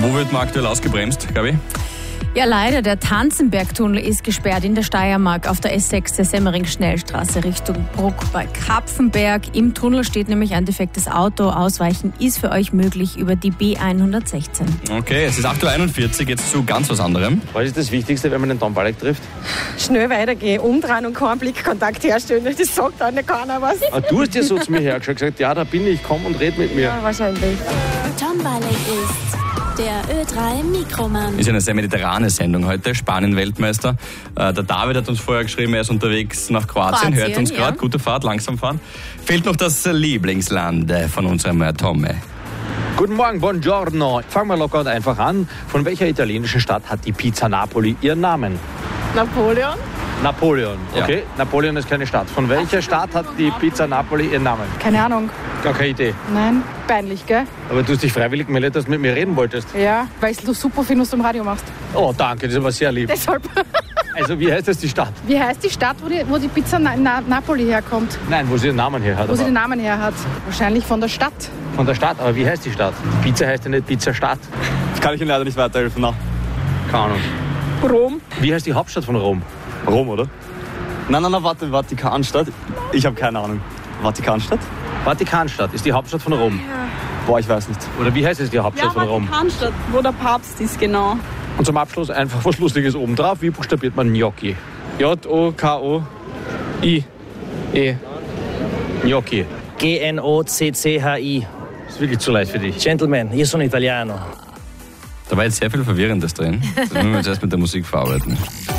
Wo wird man aktuell ausgebremst, Gabi? Ja, leider. Der Tanzenbergtunnel ist gesperrt in der Steiermark auf der S6 der Semmering-Schnellstraße Richtung Bruck bei Kapfenberg. Im Tunnel steht nämlich ein defektes Auto. Ausweichen ist für euch möglich über die B116. Okay, es ist 8.41 Uhr, jetzt zu ganz was anderem. Was ist das Wichtigste, wenn man den Tom Balek trifft? Schnell weitergehen, umdrehen und keinen Blickkontakt herstellen. Das sagt auch nicht keiner was. Ah, du hast ja so zu mir hergeschaut, gesagt, ja, da bin ich, komm und red mit mir. Ja, wahrscheinlich. Tom Balek ist der Ö3 Mikroman. Ist eine sehr mediterrane Sendung heute, Spanien-Weltmeister. Der David hat uns vorher geschrieben, er ist unterwegs nach Kroatien, hört uns gerade, gute Fahrt, langsam fahren. Fehlt noch das Lieblingsland von unserem Tomme. Guten Morgen, buongiorno. Fangen wir locker und einfach an. Von welcher italienischen Stadt hat die Pizza Napoli ihren Namen? Napoleon? Napoleon, okay. Ja. Napoleon ist keine Stadt. Von welcher Stadt hat die Pizza Napoli ihren Namen? Keine Ahnung. Gar keine Idee. Nein, peinlich, gell? Aber du hast dich freiwillig gemeldet, dass du mit mir reden wolltest. Ja, weil ich es super finde, was du im Radio machst. Oh, danke, das ist aber sehr lieb. Deshalb. Also, wie heißt das die Stadt? Wie heißt die Stadt, wo die Pizza Napoli herkommt? Nein, wo sie den Namen her hat. Wo sie aber den Namen her hat? Wahrscheinlich von der Stadt. von der Stadt. Aber wie heißt die Stadt? Pizza heißt ja nicht Pizza Stadt. Kann ich Ihnen leider nicht weiterhelfen, na. Keine Ahnung. Rom. Wie heißt die Hauptstadt von Rom? Rom, oder? Nein, warte, Vatikanstadt? Ich habe keine Ahnung. Vatikanstadt? Vatikanstadt ist die Hauptstadt von Rom. Boah, ich weiß nicht. Oder wie heißt es die Hauptstadt von Rom? Vatikanstadt, wo der Papst ist, genau. Und zum Abschluss einfach was Lustiges oben drauf. Wie buchstabiert man Gnocchi? J-O-K-O-I-E. Gnocchi. G-N-O-C-C-H-I. Ist wirklich zu leicht für dich. Gentleman, io sono italiano. Da war jetzt sehr viel Verwirrendes drin. Das müssen wir jetzt erst mit der Musik verarbeiten.